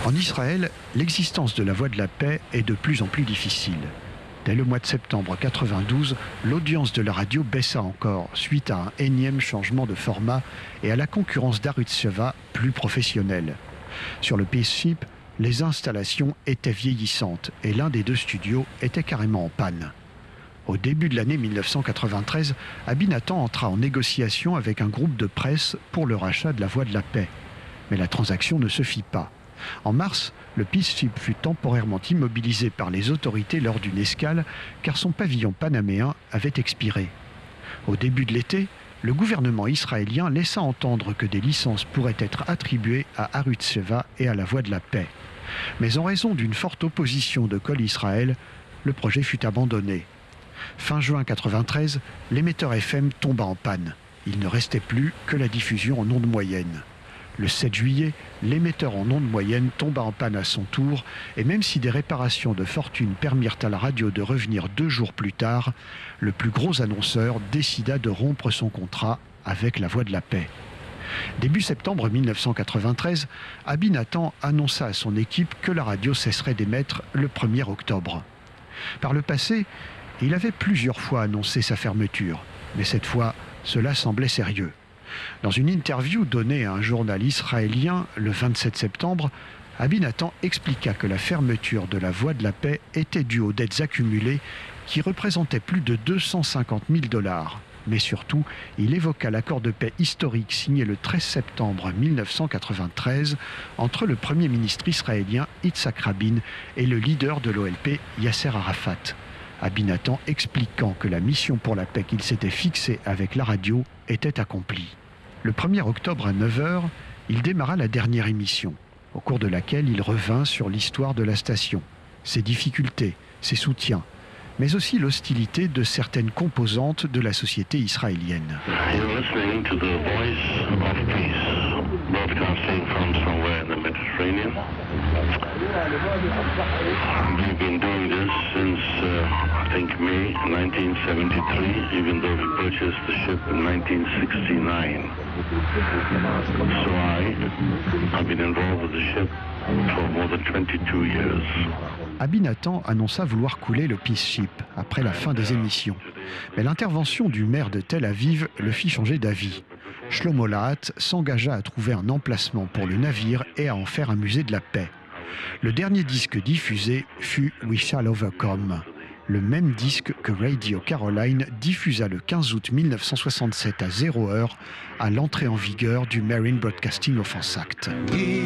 En Israël, l'existence de la Voix de la Paix est de plus en plus difficile. Dès le mois de septembre 92, l'audience de la radio baissa encore suite à un énième changement de format et à la concurrence d'Arutz Sheva, plus professionnelle. Sur le Peace Ship, les installations étaient vieillissantes et l'un des deux studios était carrément en panne. Au début de l'année 1993, Abi Natan entra en négociation avec un groupe de presse pour le rachat de la Voix de la Paix. Mais la transaction ne se fit pas. En mars, le Peace Ship fut temporairement immobilisé par les autorités lors d'une escale car son pavillon panaméen avait expiré. Au début de l'été, le gouvernement israélien laissa entendre que des licences pourraient être attribuées à Arutz Sheva et à la Voix de la Paix. Mais en raison d'une forte opposition de Kol Israël, le projet fut abandonné. Fin juin 1993, l'émetteur FM tomba en panne. Il ne restait plus que la diffusion en ondes moyennes. Le 7 juillet, l'émetteur en ondes moyennes tomba en panne à son tour et même si des réparations de fortune permirent à la radio de revenir 2 jours plus tard, le plus gros annonceur décida de rompre son contrat avec la Voix de la Paix. Début septembre 1993, Abi Natan annonça à son équipe que la radio cesserait d'émettre le 1er octobre. Par le passé, il avait plusieurs fois annoncé sa fermeture, mais cette fois, cela semblait sérieux. Dans une interview donnée à un journal israélien le 27 septembre, Abi Natan expliqua que la fermeture de la Voix de la Paix était due aux dettes accumulées qui représentaient plus de 250 000 $. Mais surtout, il évoqua l'accord de paix historique signé le 13 septembre 1993 entre le Premier ministre israélien Yitzhak Rabin et le leader de l'OLP Yasser Arafat. Abi Natan expliquant que la mission pour la paix qu'il s'était fixée avec la radio était accomplie. Le 1er octobre à 9h, il démarra la dernière émission, au cours de laquelle il revint sur l'histoire de la station, ses difficultés, ses soutiens, mais aussi l'hostilité de certaines composantes de la société israélienne. You're listening to the Voice of Peace, broadcasting from somewhere in the Mediterranean. We've been doing this since, I think, May 1973, even though we purchased the ship in 1969. So I've been involved with the ship for more than 22 years. Abi Natan annonça vouloir couler le Peace Ship après la fin des émissions. Mais l'intervention du maire de Tel Aviv le fit changer d'avis. Shlomo Lahat s'engagea à trouver un emplacement pour le navire et à en faire un musée de la paix. Le dernier disque diffusé fut We Shall Overcome, le même disque que Radio Caroline diffusa le 15 août 1967 à 0h à l'entrée en vigueur du Marine Broadcasting Offense Act.